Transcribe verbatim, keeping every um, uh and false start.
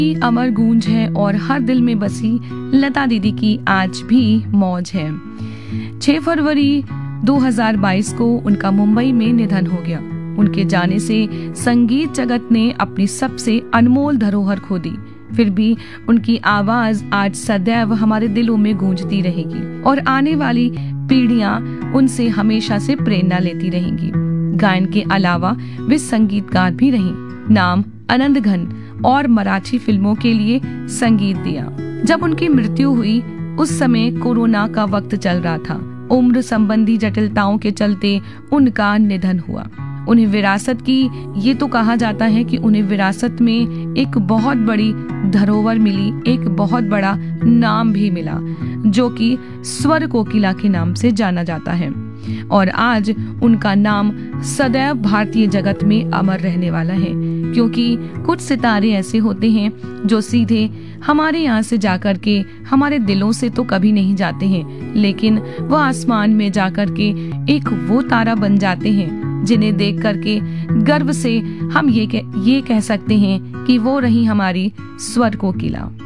की अमर गूंज है और हर दिल में बसी लता दीदी की आज भी मौज है। छह फरवरी दो हज़ार बाईस को उनका मुंबई में निधन हो गया। उनके जाने से संगीत जगत ने अपनी सबसे अनमोल धरोहर खो दी। फिर भी उनकी आवाज आज सदैव हमारे दिलों में गूंजती रहेगी और आने वाली पीढ़ियां उनसे हमेशा से प्रेरणा लेती रहेंगी। गायन के अलावा वे संगीतकार भी रहीं। नाम आनंद घन और मराठी फिल्मों के लिए संगीत दिया। जब उनकी मृत्यु हुई उस समय कोरोना का वक्त चल रहा था। उम्र संबंधी जटिलताओं के चलते उनका निधन हुआ। उन्हें विरासत की ये तो कहा जाता है कि उन्हें विरासत में एक बहुत बड़ी धरोहर मिली, एक बहुत बड़ा नाम भी मिला जो कि स्वर कोकिला के नाम से जाना जाता है और आज उनका नाम सदैव भारतीय जगत में अमर रहने वाला है, क्योंकि कुछ सितारे ऐसे होते हैं जो सीधे हमारे यहाँ से जाकर के हमारे दिलों से तो कभी नहीं जाते हैं, लेकिन वो आसमान में जाकर के एक वो तारा बन जाते हैं जिन्हें देख करके गर्व से हम ये कह, ये कह सकते हैं कि वो रही हमारी स्वर कोकिला।